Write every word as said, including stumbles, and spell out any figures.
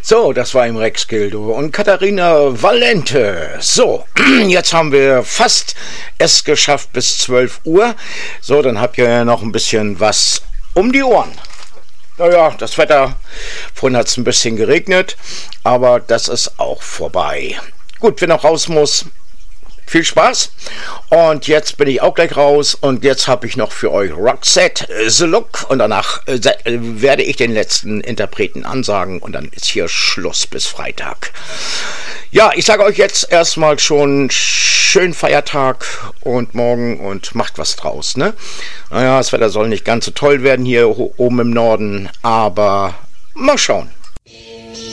So, das war im Rex Gildo und Katharina Valente. So, jetzt haben wir fast es geschafft bis zwölf Uhr. So, dann habt ihr ja noch ein bisschen was um die Ohren. Naja, das Wetter, vorhin hat es ein bisschen geregnet, aber das ist auch vorbei. Gut, wer noch raus muss, viel Spaß. Und jetzt bin ich auch gleich raus und jetzt habe ich noch für euch Roxette The Look und danach äh, werde ich den letzten Interpreten ansagen und dann ist hier Schluss bis Freitag. Ja, ich sage euch jetzt erstmal schon schönen Feiertag und morgen und macht was draus, ne? Naja, das Wetter soll nicht ganz so toll werden hier oben im Norden, aber mal schauen.